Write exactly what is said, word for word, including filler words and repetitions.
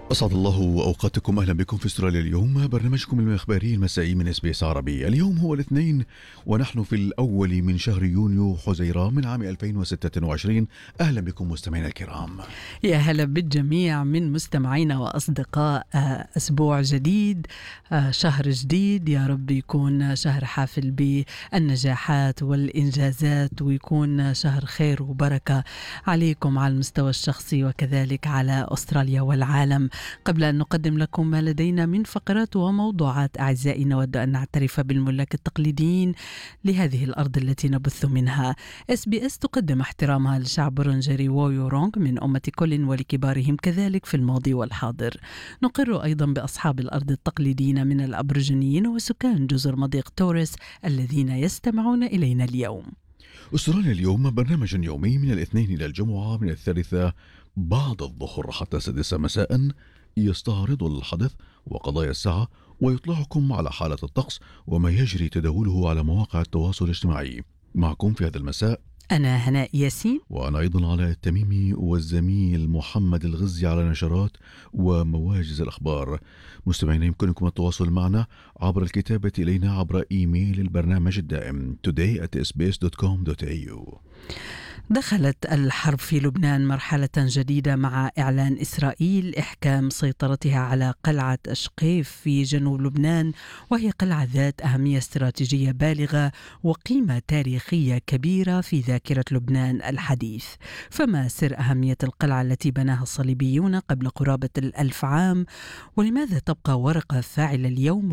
أسعد الله أوقاتكم. أهلا بكم في استراليا اليوم، برنامجكم الإخباري المسائي من اس بي اس عربي. اليوم هو الاثنين ونحن في الأول من شهر يونيو حزيران من عام ألفين وستة وعشرين. أهلا بكم مستمعينا الكرام. يا هلا بالجميع من مستمعينا وأصدقاء. أسبوع جديد، شهر جديد، يا رب يكون شهر حافل بالنجاحات والإنجازات، ويكون شهر خير وبركة عليكم على المستوى الشخصي وكذلك على أستراليا والعالم. قبل أن نقدم لكم ما لدينا من فقرات وموضوعات، أعزائي، نود أن نعترف بالملاك التقليديين لهذه الأرض التي نبث منها. اس بي اس تقدم احترامها لشعب برونجيري ويورونغ من أمة كولين ولكبارهم كذلك في الماضي والحاضر. نقر أيضا بأصحاب الأرض التقليديين من الأبرجنيين وسكان جزر مضيق توريس الذين يستمعون إلينا اليوم. أستراليا اليوم برنامج يومي من الاثنين إلى الجمعة من الثالثة بعد الظهر حتى السادسة مساء، يستعرض الحدث وقضايا الساعة ويطلعكم على حالة الطقس وما يجري تداوله على مواقع التواصل الاجتماعي. معكم في هذا المساء أنا هناء ياسين، وأنا أيضا علاء التميمي، والزميل محمد الغزي على نشرات ومواجز الأخبار. مستمعينا، يمكنكم التواصل معنا عبر الكتابة إلينا عبر إيميل البرنامج الدائم today at s b s dot com dot a u. دخلت الحرب في لبنان مرحلة جديدة مع إعلان إسرائيل إحكام سيطرتها على قلعة أشقيف في جنوب لبنان، وهي قلعة ذات أهمية استراتيجية بالغة وقيمة تاريخية كبيرة في ذاكرة لبنان الحديث. فما سر أهمية القلعة التي بناها الصليبيون قبل قرابة الألف عام؟ ولماذا تبقى ورقة فاعلة اليوم